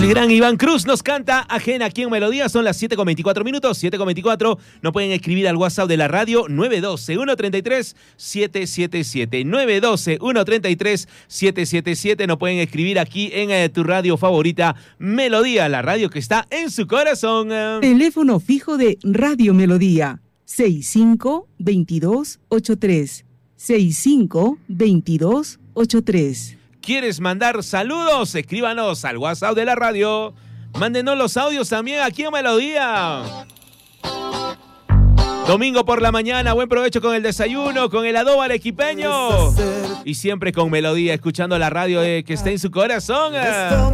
El gran Iván Cruz nos canta Ajena aquí en Melodía. Son las 7:24 minutos, 7:24. No pueden escribir al WhatsApp de la radio 912-133-777. 912-133-777. No pueden escribir aquí en tu radio favorita, Melodía, la radio que está en su corazón. Teléfono fijo de Radio Melodía, 65-2283. 65-2283. ¿Quieres mandar saludos? Escríbanos al WhatsApp de la radio. Mándenos los audios también aquí en Melodía. Domingo por la mañana, buen provecho con el desayuno, con el adobo arequipeño. Y siempre con Melodía, escuchando la radio que está en su corazón.